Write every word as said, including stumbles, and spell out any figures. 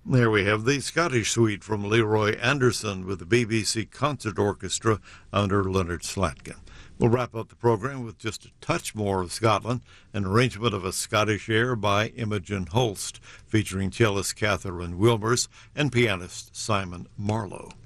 There we have the Scottish Suite from Leroy Anderson with the B B C Concert Orchestra under Leonard Slatkin. We'll wrap up the program with just a touch more of Scotland, an arrangement of a Scottish air by Imogen Holst, featuring cellist Catherine Wilmers and pianist Simon Marlowe.